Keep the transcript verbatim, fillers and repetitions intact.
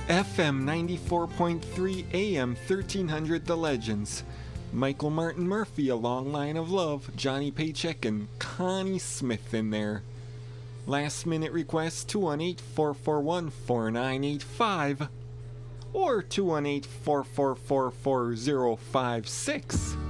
F M ninety-four point three, A M thirteen hundred The Legends. Michael Martin Murphey, A Long Line of Love, Johnny Paycheck, and Connie Smith in there. Last minute requests two one eight, four four one, four nine eight five or two one eight, four four four, four zero five six.